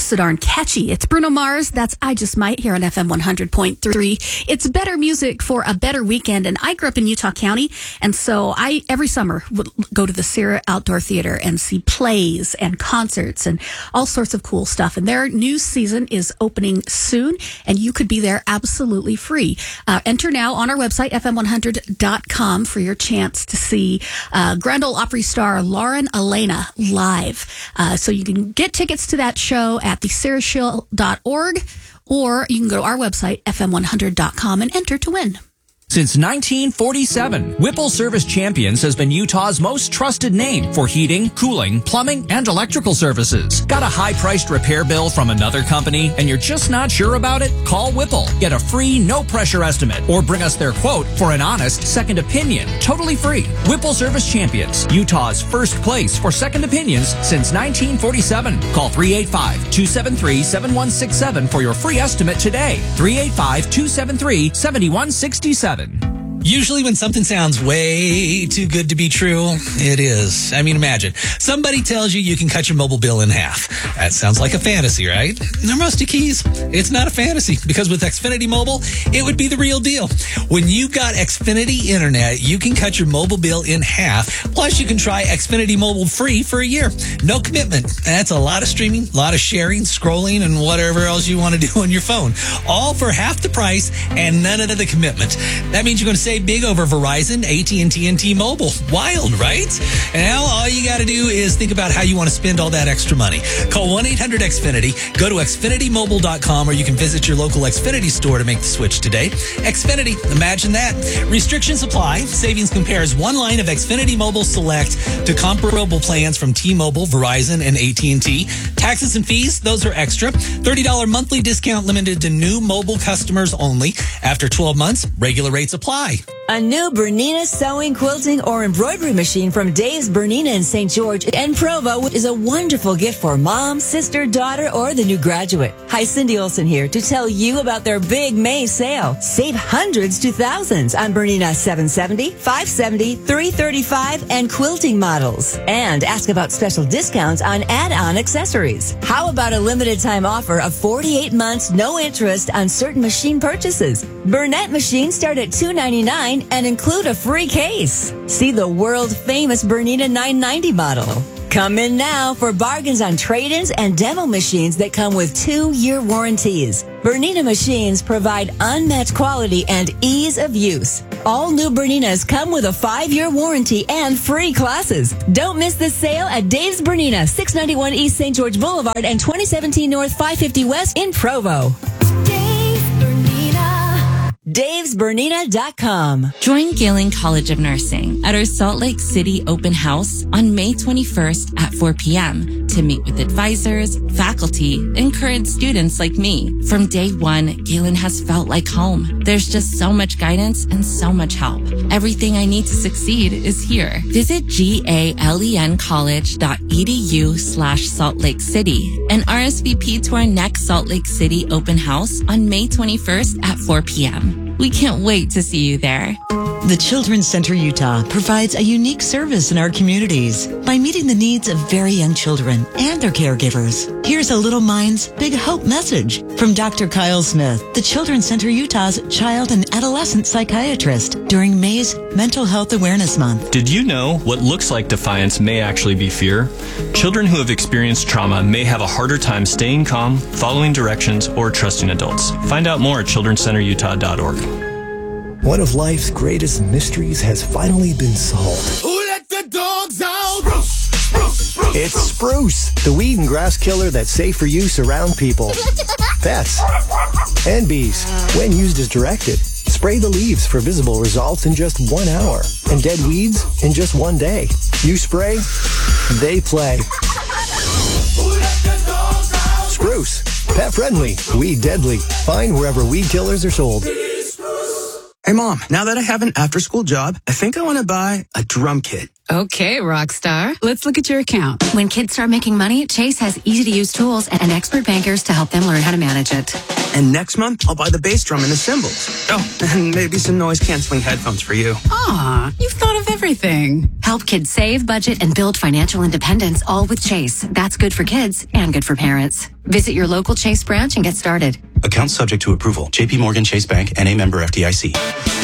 just so darn catchy. It's Bruno Mars. That's I Just Might here on FM 100.3. It's better music for a better weekend. And I grew up in Utah County. And so I, every summer, would go to the Sierra Outdoor Theater and see plays and concerts and all sorts of cool stuff. And their new season is opening soon. And you could be there absolutely free. Enter now on our website, fm100.com, for your chance to see Grand Ole Opry star Lauren Elena live. So you can get tickets to that show at thesierrashow.org, or you can go to our website, fm100.com, and enter to win. Since 1947, Whipple Service Champions has been Utah's most trusted name for heating, cooling, plumbing, and electrical services. Got a high-priced repair bill from another company and you're just not sure about it? Call Whipple. Get a free, no-pressure estimate or bring us their quote for an honest second opinion. Totally free. Whipple Service Champions, Utah's first place for second opinions since 1947. Call 385-273-7167 for your free estimate today. 385-273-7167. Usually when something sounds way too good to be true, it is. I mean, imagine. Somebody tells you can cut your mobile bill in half. That sounds like a fantasy, right? No, Rusty Keys, it's not a fantasy, because with Xfinity Mobile, it would be the real deal. When you got Xfinity Internet, you can cut your mobile bill in half. Plus, you can try Xfinity Mobile free for a year. No commitment. That's a lot of streaming, a lot of sharing, scrolling, and whatever else you want to do on your phone. All for half the price and none of the commitment. That means you're going to save big over Verizon, AT&T, and T-Mobile. Wild, right? And now all you got to do is think about how you want to spend all that extra money. Call 1-800-XFINITY, go to xfinitymobile.com, or you can visit your local Xfinity store to make the switch today. Xfinity, imagine that. Restrictions apply. Savings compares one line of Xfinity Mobile Select to comparable plans from T-Mobile, Verizon, and AT&T. Taxes and fees, those are extra. $30 monthly discount limited to new mobile customers only. After 12 months, regular rates apply. A new Bernina sewing, quilting, or embroidery machine from Dave's Bernina in St. George and Provo is a wonderful gift for mom, sister, daughter, or the new graduate. Hi, Cindy Olsen here to tell you about their big May sale. Save hundreds to thousands on Bernina 770, 570, 335, and quilting models. And ask about special discounts on add-on accessories. How about a limited time offer of 48 months, no interest on certain machine purchases? Burnett machines start at $299 and include a free case. See the world-famous Bernina 990 model. Come in now for bargains on trade-ins and demo machines that come with 2-year warranties. Bernina machines provide unmatched quality and ease of use. All new Berninas come with a 5-year warranty and free classes. Don't miss the sale at Dave's Bernina, 691 East St. George Boulevard and 2017 North 550 West in Provo. Dave'sBernina.com. Join Galen College of Nursing at our Salt Lake City open house on May 21st at 4 p.m. to meet with advisors, faculty, and current students like me. From day one, Galen has felt like home. There's just so much guidance and so much help. Everything I need to succeed is here. Visit galencollege.edu/Salt Lake City and RSVP to our next Salt Lake City open house on May 21st at 4 p.m. We can't wait to see you there. The Children's Center Utah provides a unique service in our communities by meeting the needs of very young children and their caregivers. Here's a Little Minds Big Hope message from Dr. Kyle Smith, the Children's Center Utah's child and adolescent psychiatrist, during May's Mental Health Awareness Month. Did you know what looks like defiance may actually be fear? Children who have experienced trauma may have a harder time staying calm, following directions, or trusting adults. Find out more at childrenscenterutah.org. One of life's greatest mysteries has finally been solved. Who let the dogs out? Spruce, spruce, spruce, it's Spruce, the weed and grass killer that's safe for use around people, pets, and bees. When used as directed, spray the leaves for visible results in just 1 hour and dead weeds in just 1 day. You spray, they play. Who let the dogs out? Spruce, pet friendly, weed deadly. Find wherever weed killers are sold. Hey, Mom, now that I have an after-school job, I think I want to buy a drum kit. Okay, rock star. Let's look at your account. When kids start making money, Chase has easy-to-use tools and expert bankers to help them learn how to manage it. And next month, I'll buy the bass drum and the cymbals. Oh, and maybe some noise-canceling headphones for you. Aw, you've thought of everything. Help kids save, budget, and build financial independence, all with Chase. That's good for kids and good for parents. Visit your local Chase branch and get started. Account subject to approval. JP Morgan Chase Bank, N.A. member FDIC.